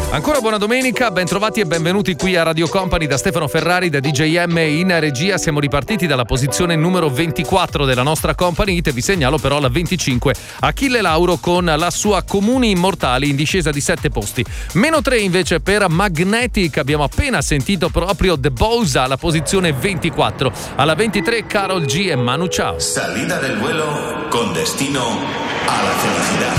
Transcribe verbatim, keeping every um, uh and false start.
Ancora buona domenica, ben trovati e benvenuti qui a Radio Company da Stefano Ferrari, da D J M in regia. Siamo ripartiti dalla posizione numero ventiquattro della nostra Company Hit. Vi segnalo però la venticinque, Achille Lauro con la sua Comuni Immortali in discesa di sette posti. Meno tre invece per Magnetic, abbiamo appena sentito proprio The Bows alla posizione ventiquattro. Alla ventitré Karol G e Manu Chao. Salida del vuelo con destino a la felicidad.